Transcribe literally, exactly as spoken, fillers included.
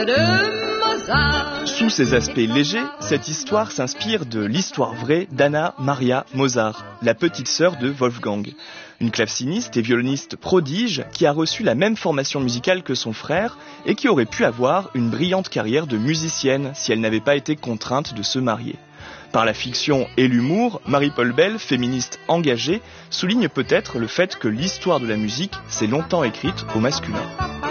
Sous ses aspects légers, cette histoire s'inspire de l'histoire vraie d'Anna Maria Mozart, la petite sœur de Wolfgang. Une claveciniste et violoniste prodige qui a reçu la même formation musicale que son frère et qui aurait pu avoir une brillante carrière de musicienne si elle n'avait pas été contrainte de se marier. Par la fiction et l'humour, Marie-Paule Bell, féministe engagée, souligne peut-être le fait que l'histoire de la musique s'est longtemps écrite au masculin.